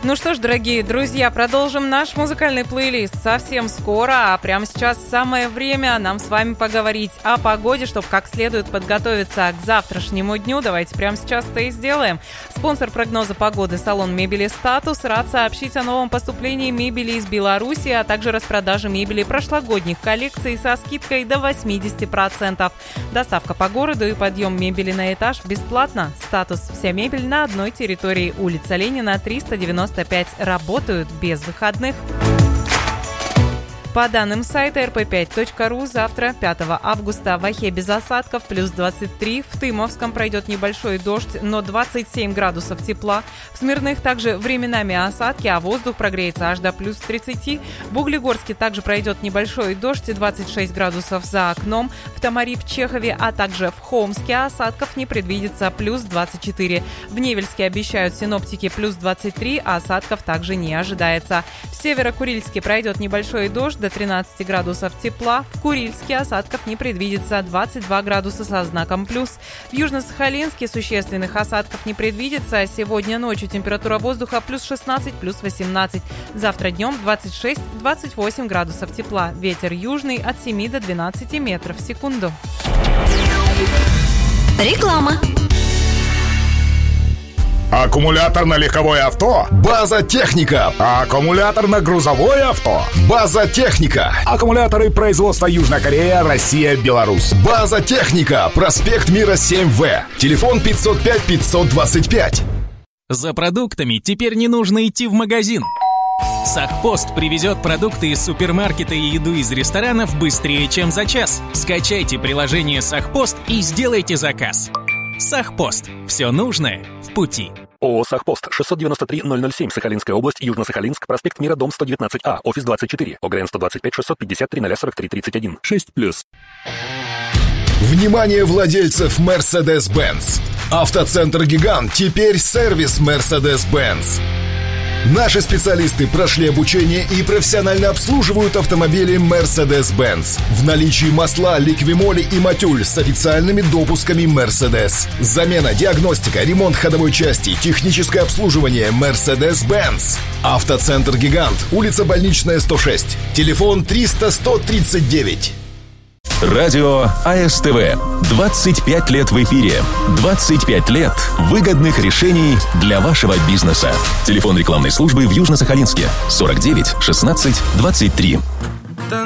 Ну что ж, дорогие друзья, продолжим наш музыкальный плейлист совсем скоро, а прямо сейчас самое время нам с вами поговорить о погоде, чтобы как следует подготовиться к завтрашнему дню. Давайте прямо сейчас это и сделаем. Спонсор прогноза погоды — салон мебели «Статус» рад сообщить о новом поступлении мебели из Беларуси, а также распродаже мебели прошлогодних коллекций со скидкой до 80%. Доставка по городу и подъем мебели на этаж бесплатно. «Статус» — вся мебель на одной территории. Улица Ленина, 395. Работают без выходных. По данным сайта rp5.ru, завтра, 5 августа, в Ахе без осадков, плюс 23. В Тымовском пройдет небольшой дождь, но 27 градусов тепла. В Смирных также временами осадки, а воздух прогреется аж до плюс 30. В Углегорске также пройдет небольшой дождь, 26 градусов за окном. В Тамари, в Чехове, а также в Хомске осадков не предвидится, плюс 24. В Невельске обещают синоптики плюс 23, а осадков также не ожидается. В Северо-Курильске пройдет небольшой дождь, до 13 градусов тепла. В Курильске осадков не предвидится, 22 градуса со знаком плюс. В Южно-Сахалинске существенных осадков не предвидится. Сегодня ночью температура воздуха плюс 16, плюс 18. Завтра днем 26-28 градусов тепла. Ветер южный от 7 до 12 метров в секунду. Реклама. Аккумуляторно-легковое авто? База Техника. Аккумуляторно-грузовое авто? База Техника. Аккумуляторы производства Южная Корея, Россия, Беларусь. База Техника. Проспект Мира 7В. Телефон 505-525. За продуктами теперь не нужно идти в магазин. Сахпост привезет продукты из супермаркета и еду из ресторанов быстрее, чем за час. Скачайте приложение Сахпост и сделайте заказ. Сахпост. Все нужное в пути. ООО «Сахпост», 693-007, Сахалинская область, Южно-Сахалинск, проспект Мира, дом 119А, офис 24, ОГРН 125 650 0043 31, 6+. Внимание владельцев Mercedes-Benz! Автоцентр «Гигант» теперь сервис Mercedes-Benz. Наши специалисты прошли обучение и профессионально обслуживают автомобили Mercedes-Benz. В наличии масла Ликвимоли и Матюль с официальными допусками Mercedes. Замена, диагностика, ремонт ходовой части, техническое обслуживание Mercedes-Benz. Автоцентр «Гигант», улица Больничная, 106. Телефон 300-139. Радио АСТВ. 25 лет в эфире. 25 лет выгодных решений для вашего бизнеса. Телефон рекламной службы в Южно-Сахалинске 49 16 23.